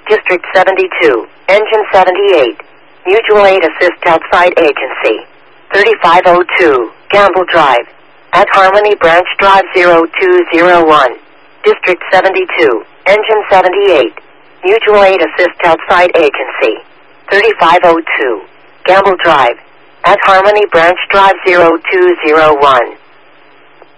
District 72, Engine 78. Mutual Aid Assist Outside Agency. 3502, Gamble Drive. At Harmony Branch Drive 0201. District 72, Engine 78. Mutual Aid Assist Outside Agency. 3502, Gamble Drive. At Harmony Branch Drive 0201.